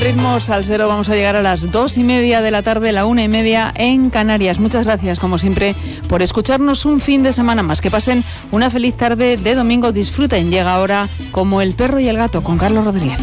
Ritmo salsero, vamos a llegar a las 2:30 de la tarde, la 1:30 en Canarias. Muchas gracias, como siempre, por escucharnos un fin de semana más. Que pasen una feliz tarde de domingo. Disfruten. Llega ahora Como el perro y el gato con Carlos Rodríguez.